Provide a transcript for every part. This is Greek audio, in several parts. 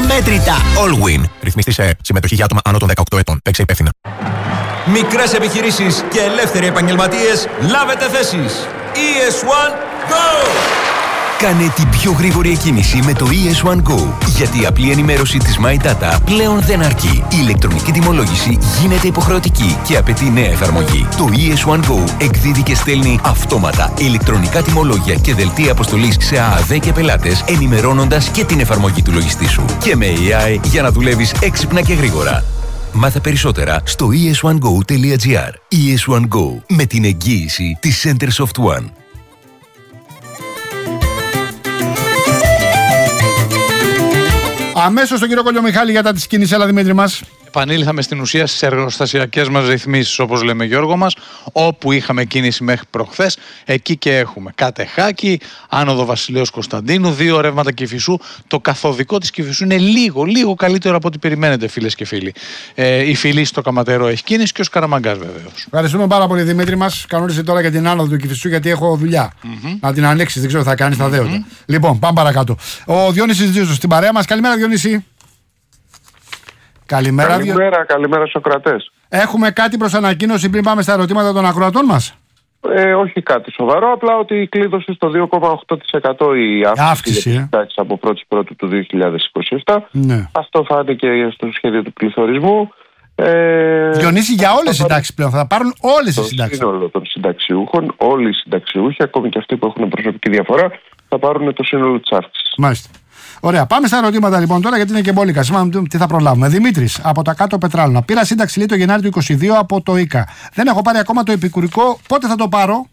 αμέτρητα. Allwyn. Ρυθμιστή σε συμμετοχή για άτομα άνω των 18 ετών. Παίξε υπεύθυνα. Μικρές επιχειρήσεις και ελεύθεροι επαγγελματίες, λάβετε θέσεις. ES1 Go! Κάνε την πιο γρήγορη εκκίνηση με το ES1 Go. Γιατί η απλή ενημέρωση της My Data πλέον δεν αρκεί. Η ηλεκτρονική τιμολόγηση γίνεται υποχρεωτική και απαιτεί νέα εφαρμογή. Το ES1 Go εκδίδει και στέλνει αυτόματα ηλεκτρονικά τιμολόγια και δελτία αποστολής σε ΑΑΔ και πελάτες, ενημερώνοντας και την εφαρμογή του λογιστή σου. Και με AI για να δουλεύεις έξυπνα και γρήγορα. Μάθε περισσότερα στο es1go.gr. ES1 Go, με την εγγύηση της Centersoft One. Αμέσως τον κύριο Κολιομιχάλη για τα της κίνησης. Έλα, Δημήτρη μας. Επανήλθαμε στην ουσία στις εργοστασιακές μας ρυθμίσεις, όπως λέμε, Γιώργο μας, όπου είχαμε κίνηση μέχρι προχθές, εκεί και έχουμε Κατεχάκη, άνοδο Βασιλέως Κωνσταντίνου, 2 ρεύματα Κηφισού. Το καθοδικό της Κηφισού είναι λίγο καλύτερο από ό,τι περιμένετε, φίλες και φίλοι. Η Φυλή στο Καματερό έχει κίνηση και ο Σκαραμαγκάς βεβαίως. Ευχαριστούμε πάρα πολύ, Δημήτρη μας. Κανόρισε τώρα για την άνοδο του Κηφισού, γιατί έχω δουλειά. Να την ανοίξεις, δεν ξέρω τι θα κάνεις, θα δέοντα. Λοιπόν, πάμε παρακάτω. Ο Διόνυσης Τζίζος στην παρέα μας. Καλημέρα, Διόνυση. Καλημέρα Σοκρατές. Έχουμε κάτι προς ανακοίνωση πριν πάμε στα ερωτήματα των ακροατών μας? Όχι κάτι σοβαρό, απλά ότι κλείδωσε στο 2,8% η αύξηση από 1η του 2027. Ναι. Αυτό φάνηκε στο σχέδιο του πληθωρισμού. Διονύση, για όλες οι συντάξεις πλέον θα πάρουν όλες οι συντάξεις. Το σύνολο των συνταξιούχων, όλοι οι συνταξιούχοι, ακόμη και αυτοί που έχουν προσωπική διαφορά, θα πάρουν το σύνολο της αύξησης. Μάλιστα. Ωραία, πάμε στα ερωτήματα λοιπόν τώρα, γιατί είναι και μπόλικα. Σήμερα τι θα προλάβουμε. Δημήτρης, από τα κάτω Πετράλωνα. Πήρα σύνταξη λέει το Γενάρη του 2022 από το ΙΚΑ. Δεν έχω πάρει ακόμα το επικουρικό. Πότε θα το πάρω?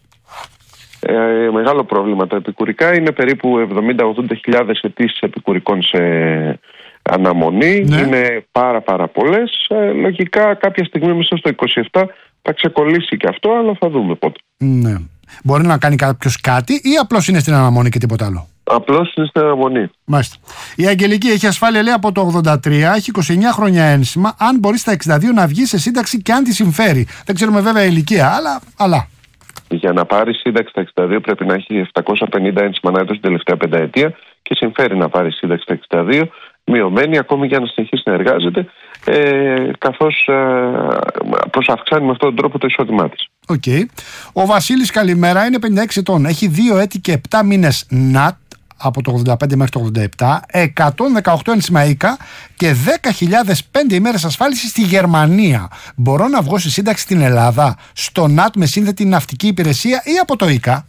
Μεγάλο πρόβλημα. Τα επικουρικά είναι περίπου 70-80 χιλιάδες αιτήσεις επικουρικών σε αναμονή. Ναι. Είναι πάρα πολλές. Λογικά κάποια στιγμή μέσα στο 27 θα ξεκολλήσει και αυτό, αλλά θα δούμε πότε. Ναι. Μπορεί να κάνει κάποιος κάτι ή απλώς είναι στην αναμονή και τίποτα άλλο? Απλώς είναι στην αναμονή. Μάλιστα. Η Αγγελική έχει ασφάλεια λέει από το 83, έχει 29 χρόνια ένσημα. Αν μπορεί στα 62 να βγει σε σύνταξη και αν τη συμφέρει. Δεν ξέρουμε βέβαια ηλικία, αλλά. Για να πάρει σύνταξη στα 62 πρέπει να έχει 750 ένσημα να την τελευταία πενταετία και συμφέρει να πάρει σύνταξη στα 62, μειωμένη ακόμη για να συνεχίσει να εργάζεται, καθώς προσαυξάνει με αυτόν τον τρόπο το εισόδημά της. Okay. Ο Βασίλης, καλημέρα, είναι 56 ετών. Έχει 2 έτη και 7 μήνες ΝΑΤ από το 85 μέχρι το 87, 118 ένσημα ΙΚΑ και 10.005 ημέρες ασφάλισης στη Γερμανία. Μπορώ να βγω στη σύνταξη στην Ελλάδα, στο ΝΑΤ με σύνθετη ναυτική υπηρεσία ή από το ΙΚΑ?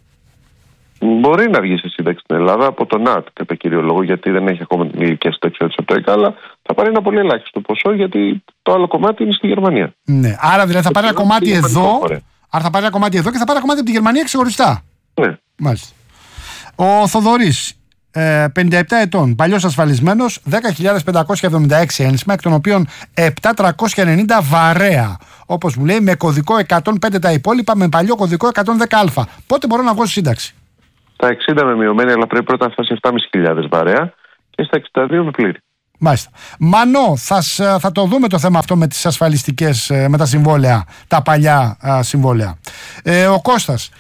Μπορεί να βγει σε σύνταξη στην Ελλάδα από το ΝΑΤ, κατά κύριο λόγο, γιατί δεν έχει ακόμα την ηλικία συνταξιότητα από το ΙΚΑ, αλλά θα πάρει ένα πολύ ελάχιστο ποσό, γιατί το άλλο κομμάτι είναι στη Γερμανία. Ναι, άρα δηλαδή θα πάρει ένα κομμάτι εδώ, άρα θα πάρει ένα κομμάτι εδώ και θα πάρει ένα κομμάτι από τη Γερμανία ξεχωριστά. Ναι. Μάλιστα. Ο Θοδωρής, 57 ετών, παλιός ασφαλισμένος, 10.576 ένσημα, εκ των οποίων 7.390 βαρέα. Όπως μου λέει, με κωδικό 105 τα υπόλοιπα, με παλιό κωδικό 110α. Πότε μπορώ να βγω στη σύνταξη? Τα 60 με μειωμένη, αλλά πρέπει πρώτα να φτάσει 7.500 βαρέα και στα 62 με πλήρη. Μάλιστα. Μανώ, θα το δούμε το θέμα αυτό με τις ασφαλιστικές, με τα συμβόλαια, τα παλιά συμβόλαια. Ο Κώστας,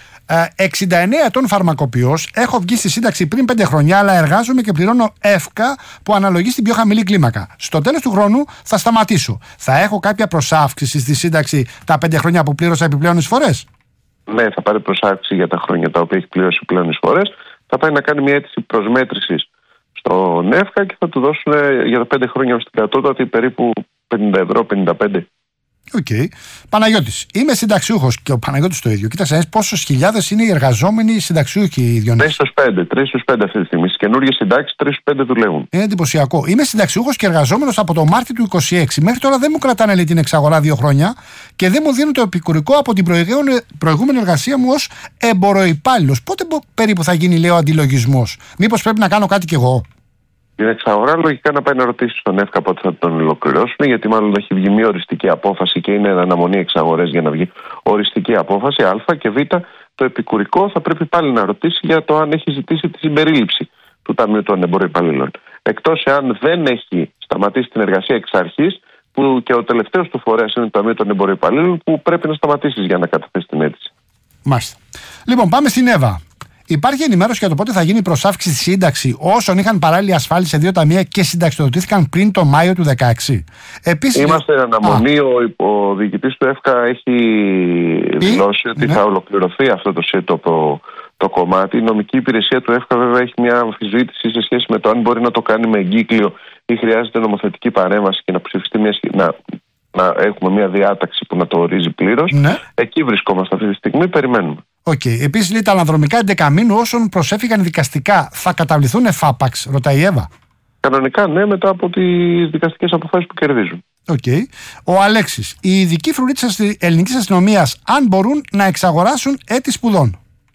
69 ετών φαρμακοποιός, έχω βγει στη σύνταξη πριν 5 χρόνια, αλλά εργάζομαι και πληρώνω εύκα που αναλογεί στην πιο χαμηλή κλίμακα. Στο τέλος του χρόνου θα σταματήσω. Θα έχω κάποια προσάυξηση στη σύνταξη τα 5 χρόνια που πλήρωσα επιπλέον εισφορές? Ναι, θα πάρει προσάυξηση για τα χρόνια τα οποία έχει πληρώσει πλέον εισφορές. Θα πάει να κάνει μια αίτηση προσμέτρησης στον εύκα και θα του δώσουν για τα 5 χρόνια ως την κατώτατη περίπου 50 ευρώ, 55. Οκ. Παναγιώτης, είμαι συνταξιούχος και ο Παναγιώτης το ίδιο. Κοίταξε, πόσες χιλιάδες είναι οι εργαζόμενοι συνταξιούχοι, Διονύση? 3 στους 5 αυτή τη στιγμή. Στις καινούργιες συντάξεις 3 στους 5 δουλεύουν. Είναι εντυπωσιακό. Είμαι συνταξιούχος και εργαζόμενος από το Μάρτιο του 26. Μέχρι τώρα δεν μου κρατάνε λέει, την εξαγορά 2 χρόνια και δεν μου δίνουν το επικουρικό από την προηγούμενη εργασία μου ως εμποροϊπάλληλος. Πότε περίπου θα γίνει, λέει, ο αντιλογισμός? Μήπως πρέπει να κάνω κάτι κι εγώ? Την εξαγορά λογικά να πάει να ρωτήσει στον ΕΦΚΑ πότε θα τον ολοκληρώσουν, γιατί μάλλον έχει βγει μια οριστική απόφαση και είναι αναμονή εξαγορές για να βγει οριστική απόφαση. Α και Β, το επικουρικό θα πρέπει πάλι να ρωτήσει για το αν έχει ζητήσει τη συμπερίληψη του Ταμείου των Εμποροϊπαλλήλων. Εκτός εάν δεν έχει σταματήσει την εργασία εξ αρχής, που και ο τελευταίος του φορέας είναι το Ταμείο των Εμποροϊπαλλήλων, που πρέπει να σταματήσει για να καταθέσει την αίτηση. Μάλιστα. Λοιπόν, πάμε στην Εύα. Υπάρχει ενημέρωση για το πότε θα γίνει η προσάυξη στη σύνταξη όσων είχαν παράλληλη ασφάλιση σε 2 ταμεία και συνταξιοδοτήθηκαν πριν το Μάιο του 2016. Επίσης, είμαστε εν αναμονή. Ο διοικητής του ΕΦΚΑ έχει δηλώσει ότι θα ολοκληρωθεί αυτό το κομμάτι. Η νομική υπηρεσία του ΕΦΚΑ βέβαια έχει μια αμφισβήτηση σε σχέση με το αν μπορεί να το κάνει με εγκύκλιο ή χρειάζεται νομοθετική παρέμβαση και να ψηφιστεί να έχουμε μια διάταξη που να το ορίζει πλήρως. Ναι. Εκεί βρισκόμαστε αυτή τη στιγμή, περιμένουμε. Επίσης, λέει, τα αναδρομικά 11 μήνου όσων προσέφηκαν δικαστικά θα καταβληθούν εφάπαξ, ρωτάει η Εύα. Κανονικά ναι, μετά από τις δικαστικές αποφάσεις που κερδίζουν. Ο Αλέξης, οι ειδικοί φρουροί της ελληνικής αστυνομίας, αν μπορούν να εξαγοράσουν έτη σπουδών.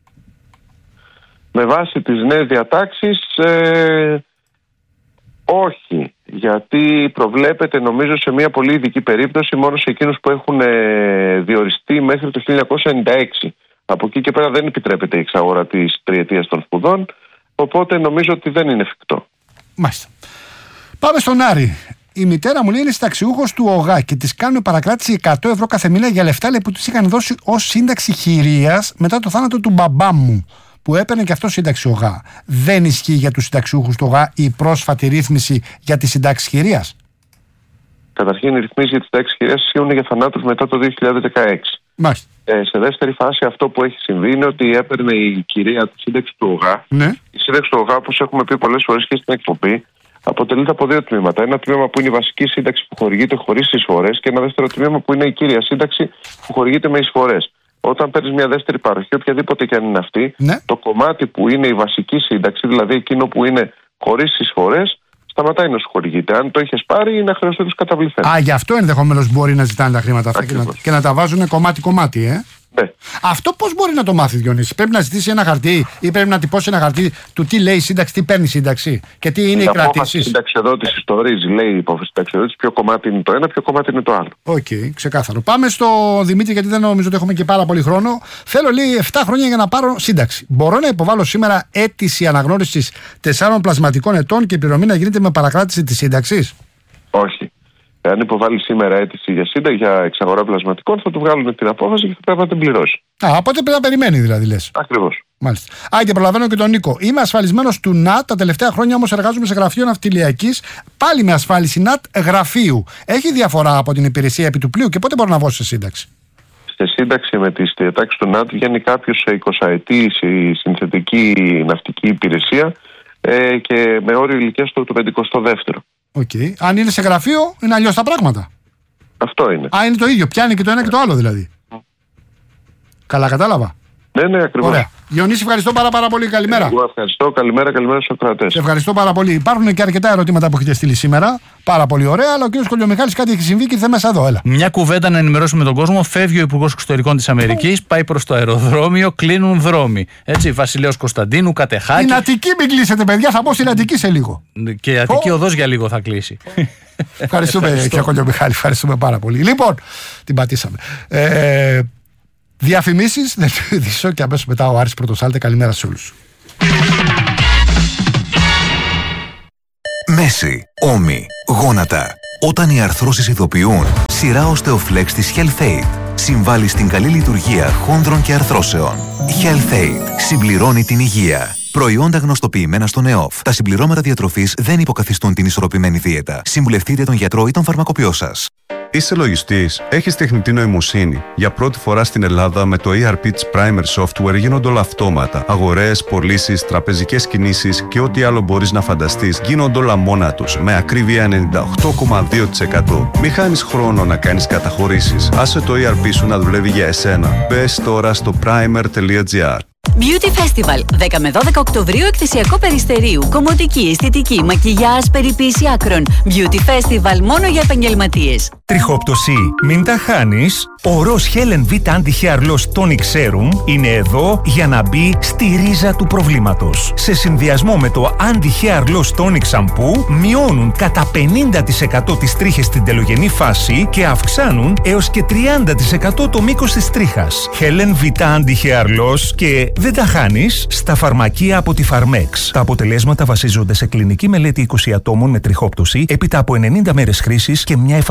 Με βάση τις νέες διατάξεις, όχι. Γιατί προβλέπεται, νομίζω, σε μια πολύ ειδική περίπτωση μόνο σε εκείνους που έχουν διοριστεί μέχρι το 1996. Από εκεί και πέρα δεν επιτρέπεται η εξαγορά της τριετίας των σπουδών, οπότε νομίζω ότι δεν είναι εφικτό. Μάλιστα. Πάμε στον Άρη. Η μητέρα μου λέει είναι συνταξιούχος του ΟΓΑ και της κάνουν παρακράτηση 100 ευρώ κάθε μήνα για λεφτά που της είχαν δώσει ως σύνταξη χειρίας μετά το θάνατο του μπαμπά μου, που έπαιρνε και αυτό σύνταξη ΟΓΑ. Δεν ισχύει για τους συνταξιούχους του ΟΓΑ η πρόσφατη ρύθμιση για τη συντάξη χειρίας? Καταρχήν, οι ρυθμίσεις για τη συντάξη χειρίας ισχύουν για θανάτους μετά το 2016. Μάλιστα. Σε δεύτερη φάση, αυτό που έχει συμβεί είναι ότι έπαιρνε η κυρία τη σύνταξη του ΟΓΑ. Ναι. Η σύνταξη του ΟΓΑ, όπως έχουμε πει πολλές φορές και στην εκπομπή, αποτελείται από 2 τμήματα. Ένα τμήμα που είναι η βασική σύνταξη που χορηγείται χωρίς εισφορές και ένα δεύτερο τμήμα που είναι η κύρια σύνταξη που χορηγείται με εισφορές. Όταν παίρνεις μια δεύτερη παροχή, οποιαδήποτε και αν είναι αυτή, ναι, το κομμάτι που είναι η βασική σύνταξη, δηλαδή εκείνο που είναι χωρίς εισφορές, σταματάει να σου χορηγείται. Αν το είχες πάρει, είναι αχρεωστή τους καταβληθέν. Γι' αυτό ενδεχομένως μπορεί να ζητάνε τα χρήματα αυτά και να τα βάζουν κομμάτι-κομμάτι, Ναι. Αυτό πώς μπορεί να το μάθει, Διονύση? Πρέπει να ζητήσει ένα χαρτί ή πρέπει να τυπώσει ένα χαρτί του τι λέει η σύνταξη, τι παίρνει η σύνταξη και τι είναι η κρατήση? Η συνταξιοδότηση το ορίζει, λέει η υπόθεση συνταξιοδότηση, ποιο κομμάτι είναι το ένα, ποιο κομμάτι είναι το άλλο. Ξεκάθαρο. Πάμε στο Δημήτρη, γιατί δεν νομίζω ότι έχουμε και πάρα πολύ χρόνο. Θέλω, λέει, 7 χρόνια για να πάρω σύνταξη. Μπορώ να υποβάλω σήμερα αίτηση αναγνώρισης 4 πλασματικών ετών και η πληρωμή να γίνεται με παρακράτηση της σύνταξης? Όχι. Αν υποβάλει σήμερα αίτηση για εξαγορά πλασματικών, θα του βγάλουν την απόφαση και θα πρέπει να την πληρώσει. Οπότε πρέπει να περιμένει, δηλαδή, λες. Ακριβώς. Μάλιστα. Και προλαβαίνω και τον Νίκο. Είμαι ασφαλισμένος του ΝΑΤ. Τα τελευταία χρόνια όμως εργάζομαι σε γραφείο ναυτιλιακής, πάλι με ασφάλιση ΝΑΤ γραφείου. Έχει διαφορά από την υπηρεσία επί του πλοίου και πότε μπορώ να βγω σε σύνταξη? Σε σύνταξη με τις διατάξεις του ΝΑΤ βγαίνει κάποιος σε 20ετή συνθετική ναυτική υπηρεσία και με όριο ηλικίας του 52ο. Αν είναι σε γραφείο, είναι αλλιώς τα πράγματα. Αυτό είναι. Είναι το ίδιο. Πιάνει και το ένα και το άλλο, δηλαδή. Καλά, κατάλαβα. Ναι, ακριβώς. Ωραία. Διονύση, ευχαριστώ πάρα πολύ. Καλημέρα. Εγώ ευχαριστώ. Καλημέρα στους ακροατές. Σε ευχαριστώ πάρα πολύ. Υπάρχουν και αρκετά ερωτήματα που έχετε στείλει σήμερα. Πάρα πολύ ωραία, αλλά ο κ. Κολιομιχάλης κάτι έχει συμβεί και ήρθε μέσα εδώ. Έλα. Μια κουβέντα να ενημερώσουμε τον κόσμο. Φεύγει ο Υπουργός Εξωτερικών της Αμερικής, πάει προς το αεροδρόμιο, κλείνουν δρόμοι. Έτσι, Βασιλέως Κωνσταντίνου, Κατεχάκη. Την Αττική μην κλείσετε, παιδιά, θα πω στην Αττική σε λίγο. Και η Αττική οδός για λίγο θα κλείσει. Ευχαριστούμε, κ. Κολιομιχάλη, ευχαριστούμε πάρα πολύ. Λοιπόν, την πατήσαμε. Διαφημίσεις, δεν το ειδήσω και αμέσως μετά ο Άρης Πρωτοσάλτε. Καλημέρα σε όλους. Μέση, ώμοι, γόνατα. Όταν οι αρθρώσεις ειδοποιούν, σειρά Osteoflex της HealthAid συμβάλλει στην καλή λειτουργία χόνδρων και αρθρώσεων. HealthAid συμπληρώνει την υγεία. Προϊόντα γνωστοποιημένα στον ΕΟΦ. Τα συμπληρώματα διατροφής δεν υποκαθιστούν την ισορροπημένη δίαιτα. Συμβουλευτείτε τον γιατρό ή τον φαρμακοποιό σας. Είσαι λογιστής, έχεις τεχνητή νοημοσύνη. Για πρώτη φορά στην Ελλάδα με το ERP της Primer Software γίνονται όλα αυτόματα. Αγορές, πωλήσεις, τραπεζικές κινήσεις και ό,τι άλλο μπορείς να φανταστείς γίνονται όλα μόνα τους, με ακρίβεια 98,2%. Μη χάνεις χρόνο να κάνεις καταχωρήσεις. Άσε το ERP σου να δουλεύει για εσένα. Μπες τώρα στο primer.gr. Beauty Festival, 10 με 12 Οκτωβρίου, εκθεσιακό Περιστερίου. Κομμωτική, αισθητική, μακιγιάζ, περιποίηση άκρων. Beauty Festival μόνο για επαγγελματίες. Τριχόπτωση, μην τα χάνεις. Ο ροζ Helen V Anti-Hair Loss Tonic Serum είναι εδώ για να μπει στη ρίζα του προβλήματος. Σε συνδυασμό με το Anti-Hair Loss Tonic Shampoo μειώνουν κατά 50% τις τρίχες στην τελογενή φάση και αυξάνουν έως και 30% το μήκος της τρίχας. Helen V Anti-Hair Loss και δεν τα χάνεις στα φαρμακεία από τη Pharmex. Τα αποτελέσματα βασίζονται σε κλινική μελέτη 20 ατόμων με τριχόπτωση έπειτα από 90 μέρες χρήσης και μια εφαρμογή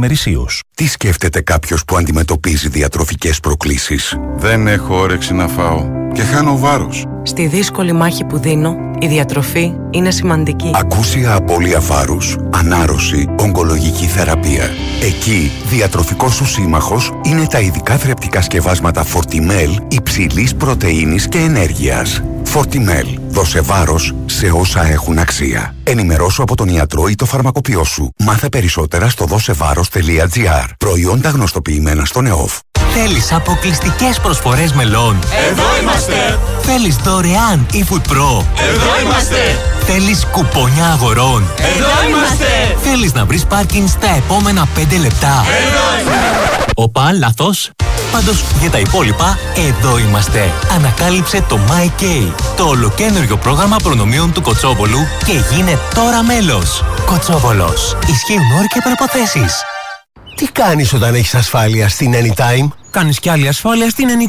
ημερησίως. Τι σκέφτεται κάποιος που αντιμετωπίζει διατροφικές προκλήσεις? Δεν έχω όρεξη να φάω και χάνω βάρος. Στη δύσκολη μάχη που δίνω, η διατροφή είναι σημαντική. Ακούσια απώλεια βάρους, ανάρρωση, ογκολογική θεραπεία. Εκεί, διατροφικός σου σύμμαχος είναι τα ειδικά θρεπτικά σκευάσματα Fortimel υψηλής πρωτεΐνης και ενέργειας. Fortimel. Δώσε βάρος σε όσα έχουν αξία. Ενημερώσου από τον ιατρό ή το φαρμακοποιό σου. Μάθε περισσότερα στο δώσεβάρος.gr. Προϊόντα γνωστοποιημένα στον ΕΟΦ. Θέλεις αποκλειστικές προσφορές μελών? Εδώ είμαστε! Θέλεις δωρεάν eFood Pro? Εδώ είμαστε! Θέλεις κουπόνια αγορών? Εδώ είμαστε! Θέλεις να βρεις πάρκινγκ στα επόμενα 5 λεπτά? Εδώ είμαστε! Οπα, λάθος. Πάντως για τα υπόλοιπα, εδώ είμαστε. Ανακάλυψε το MyK, το ολοκαίνουργιο πρόγραμμα προνομίων του Κοτσόβολου και γίνε τώρα μέλος. Κοτσόβολος. Ισχύουν όροι και προϋποθέσεις. Τι κάνεις όταν έχεις ασφάλεια στην Anytime? Κάνεις κι άλλη ασφάλεια στην Anytime.